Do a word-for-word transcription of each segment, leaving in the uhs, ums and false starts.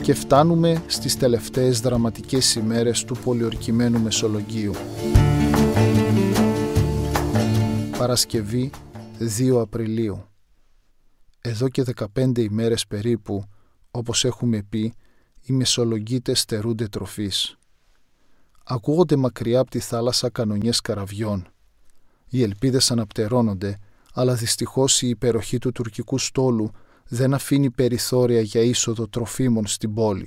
Και φτάνουμε στις τελευταίες δραματικές ημέρες του πολιορκημένου Μεσολογγίου. Παρασκευή δύο Απριλίου. Εδώ και δεκαπέντε ημέρες περίπου, όπως έχουμε πει, οι Μεσολογγίτες στερούνται τροφής. Ακούγονται μακριά από τη θάλασσα κανονιές καραβιών. Οι ελπίδες αναπτερώνονται, αλλά δυστυχώς η υπεροχή του τουρκικού στόλου δεν αφήνει περιθώρια για είσοδο τροφίμων στην πόλη.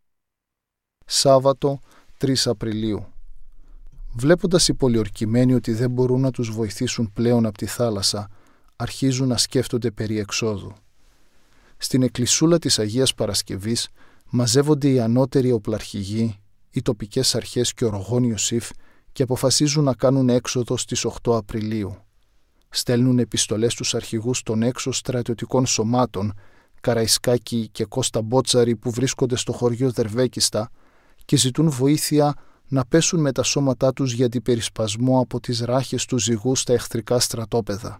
Σάββατο τρεις Απριλίου. Βλέποντας οι πολιορκημένοι ότι δεν μπορούν να τους βοηθήσουν πλέον από τη θάλασσα, αρχίζουν να σκέφτονται περί εξόδου. Στην εκκλησούλα της Αγίας Παρασκευής μαζεύονται οι ανώτεροι οπλαρχηγοί, οι τοπικές αρχές και ο Ρογόν Ιωσήφ και αποφασίζουν να κάνουν έξοδο στις οκτώ Απριλίου. Στέλνουν επιστολές στους αρχηγούς των έξω στρατιωτικών σωμάτων, Καραϊσκάκη και Κώστα Μπότσαρη, που βρίσκονται στο χωριό Δερβέκιστα, και ζητούν βοήθεια να πέσουν με τα σώματά τους για αντιπερισπασμό από τις ράχες του ζυγού στα εχθρικά στρατόπεδα.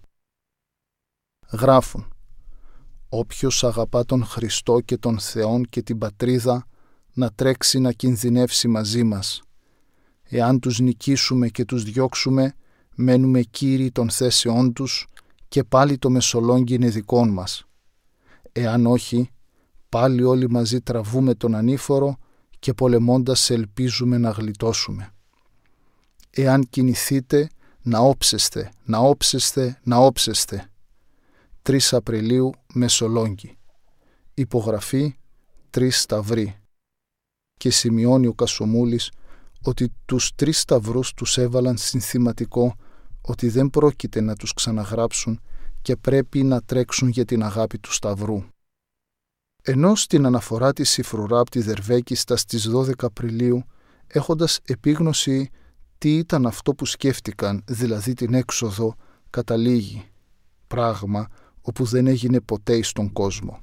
Γράφουν: «Όποιος αγαπά τον Χριστό και τον Θεόν και την Πατρίδα, να τρέξει να κινδυνεύσει μαζί μας. Εάν τους νικήσουμε και τους διώξουμε, μένουμε κύριοι των θέσεών τους και πάλι το Μεσολόγγι είναι δικών μας. Εάν όχι, πάλι όλοι μαζί τραβούμε τον ανήφορο και πολεμώντας ελπίζουμε να γλιτώσουμε. Εάν κινηθείτε, να όψεστε, να όψεστε, να όψεστε». τρεις Απριλίου, Μεσολόγγι. Υπογραφή τρεις Σταυροί. Και σημειώνει ο Κασομούλης ότι τους τρεις σταυρούς τους έβαλαν συνθηματικό ότι δεν πρόκειται να τους ξαναγράψουν και πρέπει να τρέξουν για την αγάπη του σταυρού. Ενώ στην αναφορά της η φρουρά από τη Δερβέκιστα στις δώδεκα Απριλίου, έχοντας επίγνωση τι ήταν αυτό που σκέφτηκαν, δηλαδή την έξοδο, καταλήγει: πράγμα όπου δεν έγινε ποτέ στον κόσμο.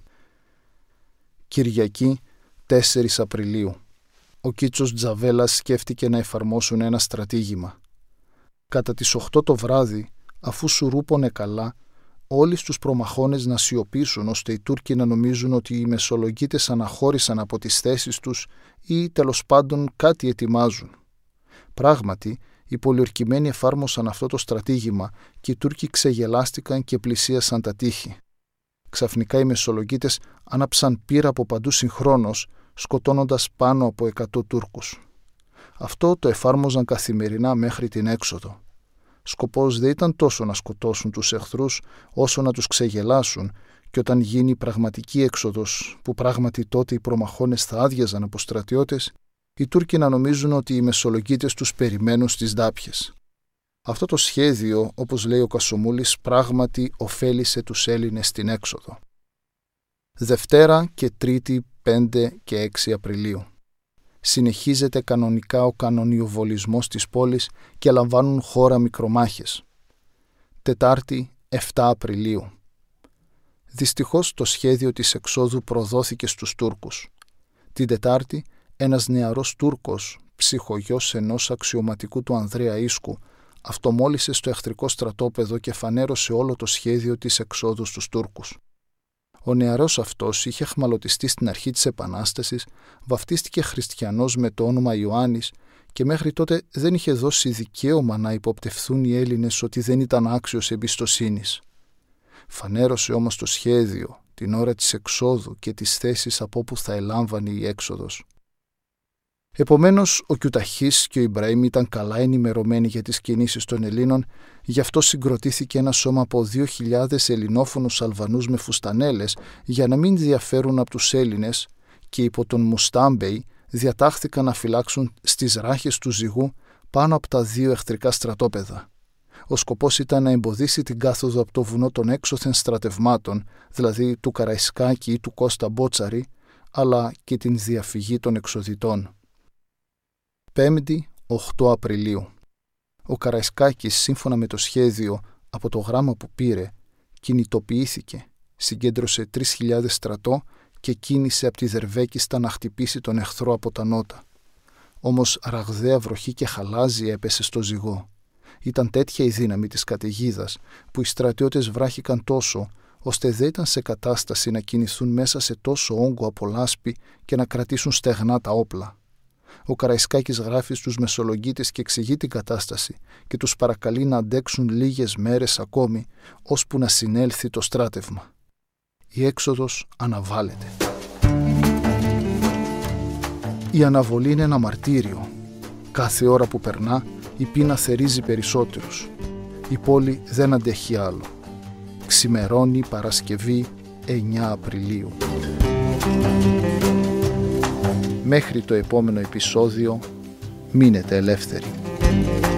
Κυριακή τέσσερις Απριλίου. Ο Κίτσος Τζαβέλας σκέφτηκε να εφαρμόσουν ένα στρατήγημα. Κατά τις οκτώ το βράδυ, αφού σουρούπωνε καλά, όλοι στους προμαχώνες να σιωπήσουν ώστε οι Τούρκοι να νομίζουν ότι οι Μεσολογγίτες αναχώρησαν από τις θέσεις τους ή τέλος πάντων κάτι ετοιμάζουν. Πράγματι, οι πολιορκημένοι εφάρμοσαν αυτό το στρατήγημα και οι Τούρκοι ξεγελάστηκαν και πλησίασαν τα τείχη. Ξαφνικά οι Μεσολογγίτες άναψαν πύρα από παντού συγχρόνως, σκοτώνοντας πάνω από εκατό Τούρκους. Αυτό το εφάρμοζαν καθημερινά μέχρι την έξοδο. Σκοπός δεν ήταν τόσο να σκοτώσουν τους εχθρούς, όσο να τους ξεγελάσουν, και όταν γίνει πραγματική έξοδος, που πράγματι τότε οι προμαχώνες θα άδειαζαν από στρατιώτες, οι Τούρκοι να νομίζουν ότι οι Μεσολογγίτες τους περιμένουν στις ντάπιες. Αυτό το σχέδιο, όπως λέει ο Κασομούλης, πράγματι ωφέλισε τους Έλληνες στην έξοδο. Δευτέρα και Τρίτη πέντε και έξι Απριλίου. Συνεχίζεται κανονικά ο κανονιοβολισμός της πόλης και λαμβάνουν χώρα μικρομάχες. Τετάρτη επτά Απριλίου. Δυστυχώς το σχέδιο της εξόδου προδόθηκε στους Τούρκους. Την Τετάρτη ένας νεαρός Τούρκος, ψυχογιός ενός αξιωματικού του Ανδρέα Ίσκου, αυτομόλυσε στο εχθρικό στρατόπεδο και φανέρωσε όλο το σχέδιο της εξόδου στους Τούρκους. Ο νεαρός αυτός είχε αιχμαλωτιστεί στην αρχή της Επανάστασης, βαφτίστηκε χριστιανός με το όνομα Ιωάννης και μέχρι τότε δεν είχε δώσει δικαίωμα να υποπτευθούν οι Έλληνες ότι δεν ήταν άξιος εμπιστοσύνης. Φανέρωσε όμως το σχέδιο την ώρα της εξόδου και τις θέσεις από όπου θα ελάμβανε η έξοδος. Επομένως, ο Κιουταχής και ο Ιμπραήμ ήταν καλά ενημερωμένοι για τις κινήσεις των Ελλήνων, γι' αυτό συγκροτήθηκε ένα σώμα από δύο χιλιάδες ελληνόφωνους Αλβανούς με φουστανέλες για να μην διαφέρουν από τους Έλληνες και υπό τον Μουστάμπεϊ διατάχθηκαν να φυλάξουν στις ράχες του ζυγού πάνω από τα δύο εχθρικά στρατόπεδα. Ο σκοπός ήταν να εμποδίσει την κάθοδο από το βουνό των έξωθεν στρατευμάτων, δηλαδή του Καραϊσκάκη ή του Κώστα Μπότσαρη, αλλά και την διαφυγή των εξοδιτών. Πέμπτη οκτώ Απριλίου. Ο Καραϊσκάκης, σύμφωνα με το σχέδιο από το γράμμα που πήρε, κινητοποιήθηκε, συγκέντρωσε τρεις χιλιάδες στρατό και κίνησε από τη Δερβέκιστα να χτυπήσει τον εχθρό από τα νότα. Όμως ραγδαία βροχή και χαλάζι έπεσε στο ζυγό. Ήταν τέτοια η δύναμη της καταιγίδας που οι στρατιώτες βράχηκαν τόσο ώστε δεν ήταν σε κατάσταση να κινηθούν μέσα σε τόσο όγκο από λάσπη και να κρατήσουν στεγνά τα όπλα. Ο Καραϊσκάκης γράφει στους Μεσολογγίτες και εξηγεί την κατάσταση και τους παρακαλεί να αντέξουν λίγες μέρες ακόμη, ώσπου να συνέλθει το στράτευμα. Η έξοδος αναβάλλεται. Η αναβολή είναι ένα μαρτύριο. Κάθε ώρα που περνά, η πείνα θερίζει περισσότερους. Η πόλη δεν αντέχει άλλο. Ξημερώνει Παρασκευή εννέα Απριλίου. Μέχρι το επόμενο επεισόδιο, μείνετε ελεύθεροι.